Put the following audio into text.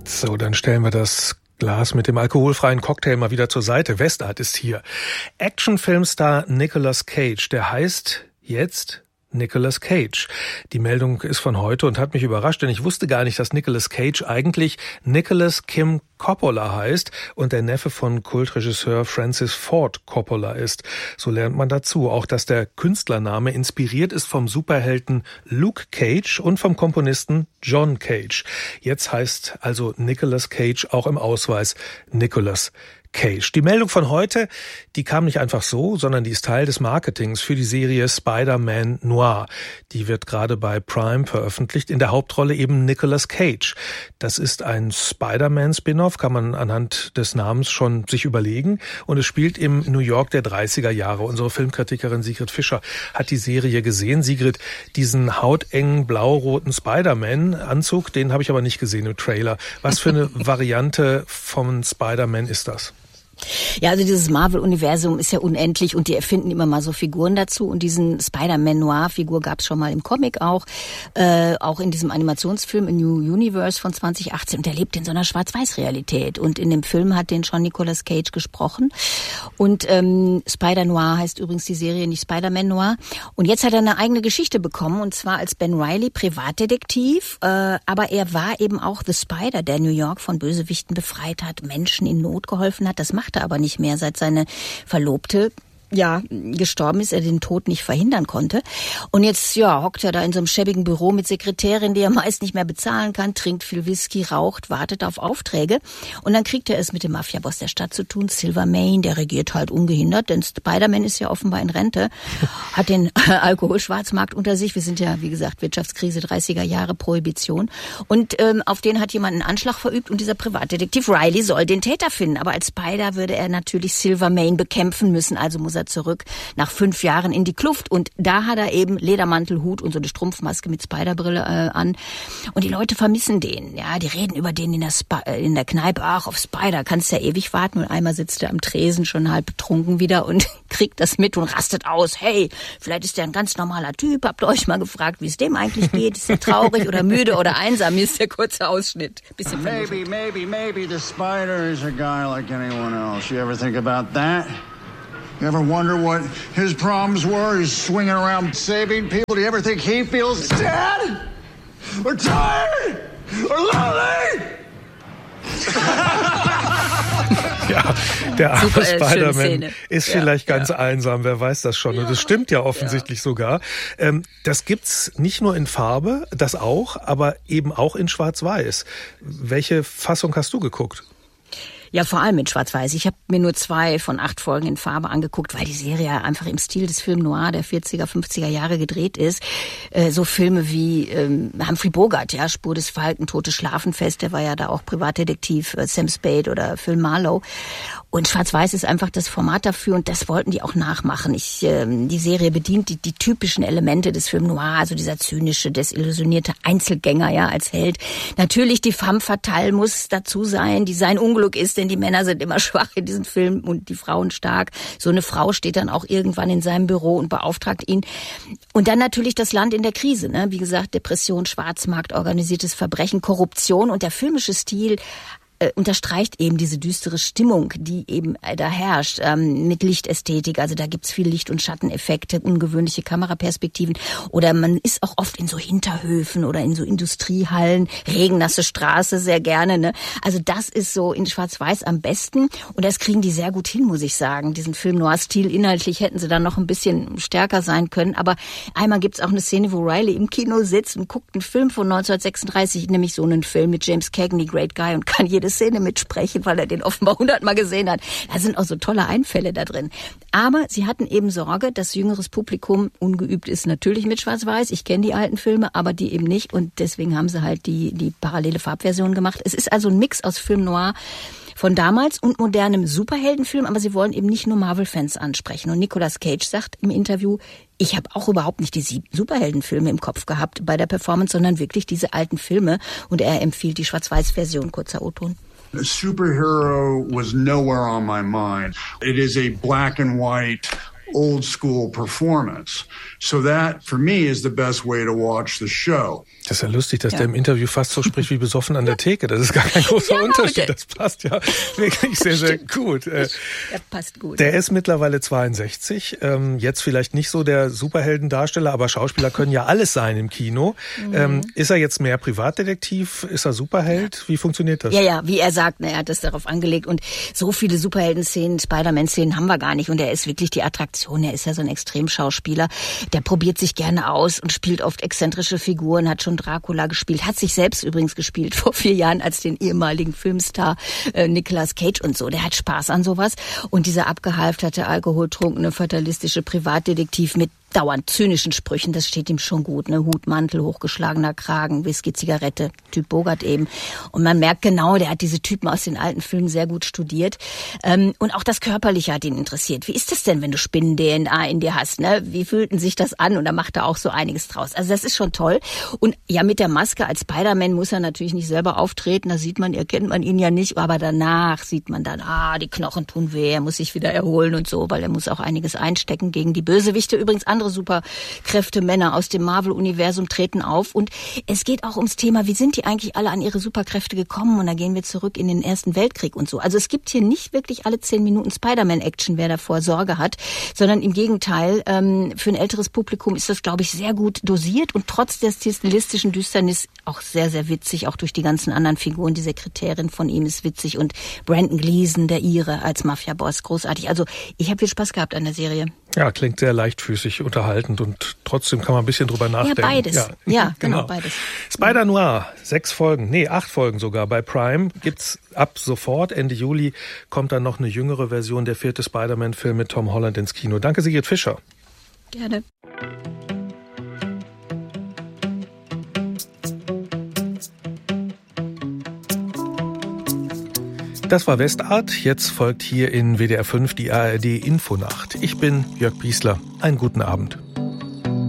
So, dann stellen wir das Glas mit dem alkoholfreien Cocktail mal wieder zur Seite. Westart ist hier. Actionfilmstar Nicolas Cage, der heißt jetzt Nicolas Cage. Die Meldung ist von heute und hat mich überrascht, denn ich wusste gar nicht, dass Nicolas Cage eigentlich Nicholas Kim Coppola heißt und der Neffe von Kultregisseur Francis Ford Coppola ist. So lernt man dazu. Auch, dass der Künstlername inspiriert ist vom Superhelden Luke Cage und vom Komponisten John Cage. Jetzt heißt also Nicolas Cage auch im Ausweis Nicolas Cage. Die Meldung von heute, die kam nicht einfach so, sondern die ist Teil des Marketings für die Serie Spider-Man Noir. Die wird gerade bei Prime veröffentlicht, in der Hauptrolle eben Nicolas Cage. Das ist ein Spider-Man-Spin-off, kann man anhand des Namens schon sich überlegen. Und es spielt im New York der 30er Jahre. Unsere Filmkritikerin Sigrid Fischer hat die Serie gesehen. Sigrid, diesen hautengen blau-roten Spider-Man-Anzug, den habe ich aber nicht gesehen im Trailer. Was für eine Variante von Spider-Man ist das? Ja, also dieses Marvel-Universum ist ja unendlich und die erfinden immer mal so Figuren dazu und diesen Spider-Man-Noir-Figur gab es schon mal im Comic auch in diesem Animationsfilm in New Universe von 2018 und der lebt in so einer Schwarz-Weiß-Realität und in dem Film hat den schon Nicolas Cage gesprochen und Spider-Noir heißt übrigens die Serie, nicht Spider-Man-Noir und jetzt hat er eine eigene Geschichte bekommen und zwar als Ben Reilly, Privatdetektiv, aber er war eben auch The Spider, der New York von Bösewichten befreit hat, Menschen in Not geholfen hat, das macht er aber nicht mehr, seit seine Verlobte gestorben ist, er den Tod nicht verhindern konnte. Und jetzt, hockt er da in so einem schäbigen Büro mit Sekretärin, die er meist nicht mehr bezahlen kann, trinkt viel Whisky, raucht, wartet auf Aufträge. Und dann kriegt er es mit dem Mafiaboss der Stadt zu tun, Silvermane, der regiert halt ungehindert, denn Spider-Man ist ja offenbar in Rente, hat den Alkoholschwarzmarkt unter sich. Wir sind ja, wie gesagt, Wirtschaftskrise, 30er Jahre, Prohibition. Und auf den hat jemand einen Anschlag verübt und dieser Privatdetektiv Reilly soll den Täter finden. Aber als Spider würde er natürlich Silvermane bekämpfen müssen, also muss er zurück nach 5 Jahren in die Kluft und da hat er eben Ledermantel, Hut und so eine Strumpfmaske mit Spiderbrille an und die Leute vermissen den, die reden über den in der Kneipe, ach, auf Spider kannst ja ewig warten und einmal sitzt er am Tresen schon halb betrunken wieder und kriegt das mit und rastet aus, hey, vielleicht ist der ein ganz normaler Typ, habt ihr euch mal gefragt, wie es dem eigentlich geht, ist er traurig oder müde oder einsam, hier ist der kurze Ausschnitt. Bisschen Maybe the Spider is a guy like anyone else, you ever think about that? You ever wonder what his problems were? He's swinging around saving people. Do you ever think he feels sad? Or tired? Or lonely? Ja, der arme Spider-Man ist vielleicht ganz einsam, wer weiß das schon. Und das stimmt ja offensichtlich sogar. Das gibt's nicht nur in Farbe, das auch, aber eben auch in Schwarz-Weiß. Welche Fassung hast du geguckt? Ja, vor allem in Schwarz-Weiß. Ich habe mir nur 2 von 8 Folgen in Farbe angeguckt, weil die Serie ja einfach im Stil des Film Noir der 40er, 50er Jahre gedreht ist. So Filme wie Humphrey Bogart, Spur des Falken, Totes Schlafenfest, der war ja da auch Privatdetektiv, Sam Spade oder Phil Marlowe. Und Schwarz-Weiß ist einfach das Format dafür und das wollten die auch nachmachen. Die Serie bedient die typischen Elemente des Film Noir, also dieser zynische, desillusionierte Einzelgänger, als Held. Natürlich die femme fatale muss dazu sein, die sein Unglück ist, denn die Männer sind immer schwach in diesen Filmen und die Frauen stark. So eine Frau steht dann auch irgendwann in seinem Büro und beauftragt ihn. Und dann natürlich das Land in der Krise, Wie gesagt, Depression, Schwarzmarkt, organisiertes Verbrechen, Korruption und der filmische Stil unterstreicht eben diese düstere Stimmung, die eben da herrscht, mit Lichtästhetik. Also da gibt's viel Licht- und Schatteneffekte, ungewöhnliche Kameraperspektiven. Oder man ist auch oft in so Hinterhöfen oder in so Industriehallen, regennasse Straße sehr gerne. Also das ist so in Schwarz-Weiß am besten. Und das kriegen die sehr gut hin, muss ich sagen. Diesen Film Noir-Stil, inhaltlich hätten sie dann noch ein bisschen stärker sein können. Aber einmal gibt's auch eine Szene, wo Reilly im Kino sitzt und guckt einen Film von 1936, nämlich so einen Film mit James Cagney, Great Guy, und kann jede Szene mitsprechen, weil er den offenbar 100-mal gesehen hat. Da sind auch so tolle Einfälle da drin. Aber sie hatten eben Sorge, dass jüngeres Publikum ungeübt ist, natürlich mit Schwarz-Weiß. Ich kenne die alten Filme, aber die eben nicht. Und deswegen haben sie halt die parallele Farbversion gemacht. Es ist also ein Mix aus Film Noir von damals und modernem Superheldenfilm, aber sie wollen eben nicht nur Marvel-Fans ansprechen. Und Nicolas Cage sagt im Interview, ich habe auch überhaupt nicht die Superheldenfilme im Kopf gehabt bei der Performance, sondern wirklich diese alten Filme. Und er empfiehlt die Schwarz-Weiß-Version, kurzer O-Ton. A superhero was nowhere on my mind. It is a black and white old school performance. So that, for me, is the best way to watch the show. Das ist ja lustig, dass der im Interview fast so spricht wie besoffen an der Theke. Das ist gar kein großer Unterschied. Das passt ja wirklich sehr, sehr gut. Der passt gut. Der ist mittlerweile 62. Jetzt vielleicht nicht so der Superheldendarsteller, aber Schauspieler können ja alles sein im Kino. Ist er jetzt mehr Privatdetektiv? Ist er Superheld? Wie funktioniert das? Ja, wie er sagt, er hat das darauf angelegt. Und so viele Superhelden-Szenen, Spider-Man-Szenen haben wir gar nicht. Und er ist wirklich die Attraktion. Er ist ja so ein Extremschauspieler. Der probiert sich gerne aus und spielt oft exzentrische Figuren, hat schon Dracula gespielt, hat sich selbst übrigens gespielt vor 4 Jahren als den ehemaligen Filmstar Nicolas Cage und so. Der hat Spaß an sowas. Und dieser abgehalfterte, alkoholtrunkene, fatalistische Privatdetektiv mit dauernd zynischen Sprüchen, das steht ihm schon gut. Ne? Hut, Mantel, hochgeschlagener Kragen, Whisky, Zigarette, Typ Bogart eben. Und man merkt genau, der hat diese Typen aus den alten Filmen sehr gut studiert. Und auch das Körperliche hat ihn interessiert. Wie ist das denn, wenn du Spinnen-DNA in dir hast? Ne? Wie fühlten sich das an? Und da macht er auch so einiges draus. Also das ist schon toll. Und ja, mit der Maske als Spider-Man muss er natürlich nicht selber auftreten. Da sieht man, erkennt man ihn ja nicht. Aber danach sieht man dann, die Knochen tun weh, er muss sich wieder erholen und so, weil er muss auch einiges einstecken gegen die Bösewichte. Übrigens andere Superkräfte-Männer aus dem Marvel-Universum treten auf. Und es geht auch ums Thema, wie sind die eigentlich alle an ihre Superkräfte gekommen? Und da gehen wir zurück in den Ersten Weltkrieg und so. Also es gibt hier nicht wirklich alle 10 Minuten Spider-Man-Action, wer davor Sorge hat, sondern im Gegenteil, für ein älteres Publikum ist das, glaube ich, sehr gut dosiert und trotz der stilistischen Düsternis auch sehr, sehr witzig, auch durch die ganzen anderen Figuren. Die Sekretärin von ihm ist witzig und Brandon Gleeson, der Ire, als Mafia-Boss, großartig. Also ich habe viel Spaß gehabt an der Serie. Ja, klingt sehr leichtfüßig, unterhaltend und trotzdem kann man ein bisschen drüber nachdenken. Ja, beides. Ja, genau, beides. Spider-Noir, 8 Folgen sogar bei Prime. Gibt's ab sofort, Ende Juli, kommt dann noch eine jüngere Version, der 4. Spider-Man-Film mit Tom Holland ins Kino. Danke, Sigrid Fischer. Gerne. Das war Westart. Jetzt folgt hier in WDR 5 die ARD Infonacht. Ich bin Jörg Piesler. Einen guten Abend.